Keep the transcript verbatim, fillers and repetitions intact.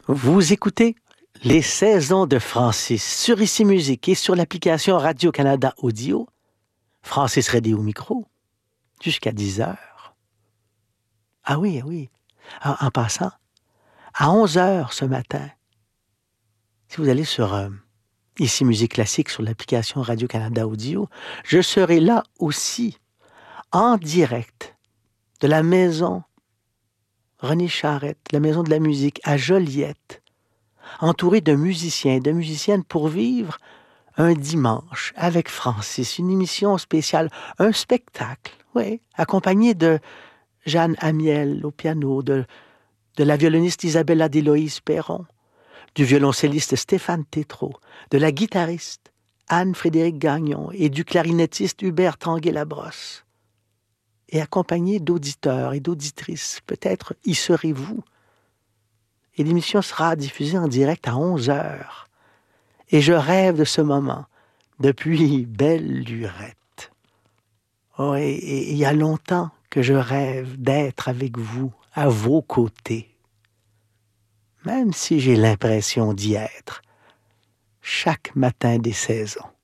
Vous écoutez Les Saisons de Francis sur Ici Musique et sur l'application Radio-Canada Audio. Francis Redé au micro, jusqu'à dix heures. Ah oui, ah oui. En, en passant, à onze heures ce matin, si vous allez sur euh, Ici Musique Classique sur l'application Radio-Canada Audio, je serai là aussi, en direct, de la maison René Charrette, la maison de la musique à Joliette, entouré de musiciens et de musiciennes pour vivre un dimanche avec Francis, une émission spéciale, un spectacle, oui, accompagné de Jeanne Amiel au piano, de, de la violoniste Isabella Déloïse Perron, du violoncelliste Stéphane Tétrault, de la guitariste Anne-Frédérique Gagnon et du clarinettiste Hubert Tanguay-Labrosse, et accompagné d'auditeurs et d'auditrices. Peut-être y serez-vous. Et l'émission sera diffusée en direct à onze heures. Et je rêve de ce moment depuis belle lurette. Oh, et, et il y a longtemps que je rêve d'être avec vous, à vos côtés. Même si j'ai l'impression d'y être chaque matin des saisons.